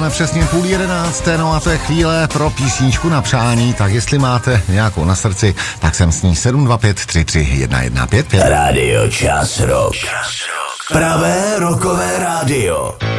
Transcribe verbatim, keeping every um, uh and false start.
máme přesně půl jedenácté, no a to je chvíle pro písničku na přání, tak jestli máte nějakou na srdci, tak jsem s ní sedm dva pět tři tři jedna jedna pět pět. Radio Čas Rock. Pravé rockové rádio.